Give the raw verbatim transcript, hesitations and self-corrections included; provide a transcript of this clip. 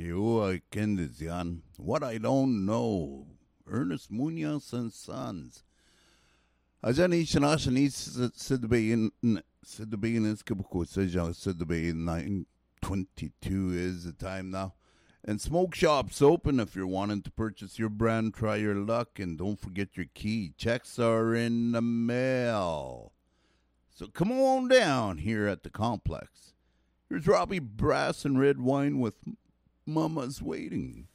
Yo, I ken this, Jan. What I don't know. Ernest Munoz and Sons. Ajan ich nach nicht said be in said be in is kubuko said said be in nine twenty-two is the time now. And smoke shops open if you're wanting to purchase your brand, try your luck, and don't forget your key. Checks are in the mail. So come on down here at the complex. Here's Robbie Brass and red wine with Mama's Waiting.